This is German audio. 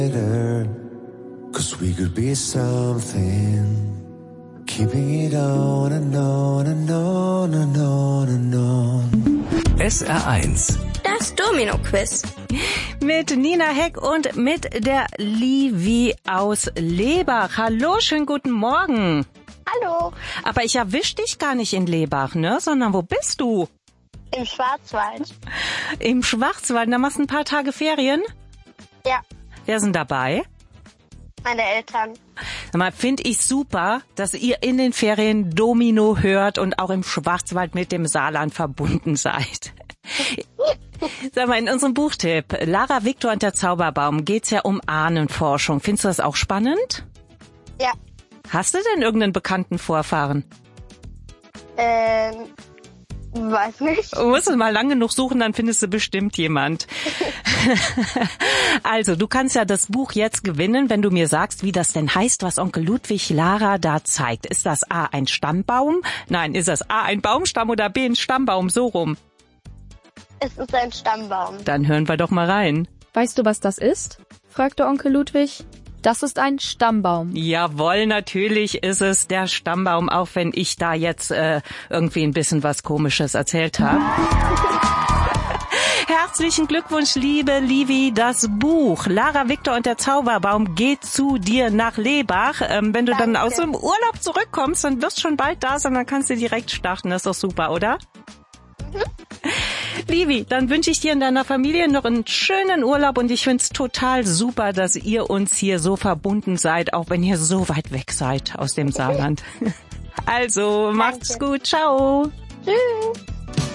'Cause we could be something. Keeping it on and on and on and on and on. SR1. Das Domino-Quiz. Mit Nina Heck und mit der Livi aus Lebach. Hallo, schönen guten Morgen. Hallo. Aber ich erwisch dich gar nicht in Lebach, ne? Sondern wo bist du? Im Schwarzwald. Im Schwarzwald. Da machst du ein paar Tage Ferien? Ja, Wer sind dabei? meine Eltern. Finde ich super, dass ihr in den Ferien Domino hört und auch im Schwarzwald mit dem Saarland verbunden seid. Sag mal, in unserem Buchtipp Lara Victor und der Zauberbaum geht's ja um Ahnenforschung. Findest du das auch spannend? Ja, Hast du denn irgendeinen bekannten Vorfahren? weiß nicht. Du musst mal lang genug suchen, dann findest du bestimmt jemand. Also, du kannst ja das Buch jetzt gewinnen, wenn du mir sagst, wie das denn heißt, was Onkel Ludwig Lara da zeigt. Ist das A, ein Stammbaum? Nein, ist das A, ein Baumstamm oder B, ein Stammbaum? So rum. Es ist ein Stammbaum. Dann hören wir doch mal rein. Weißt du, was das ist? Fragte Onkel Ludwig. Das ist ein Stammbaum. Jawohl, natürlich ist es der Stammbaum, auch wenn ich da jetzt irgendwie ein bisschen was Komisches erzählt habe. Herzlichen Glückwunsch, liebe Livi. Das Buch Lara Victor und der Zauberbaum geht zu dir nach Lebach. Wenn du dann aus dem Urlaub zurückkommst, dann wirst du schon bald da sein, dann kannst du direkt starten. Das ist doch super, oder? Livi, dann wünsche ich dir und deiner Familie noch einen schönen Urlaub und ich finde es total super, dass ihr uns hier so verbunden seid, auch wenn ihr so weit weg seid aus dem Saarland. Also, macht's gut. Ciao. Tschüss.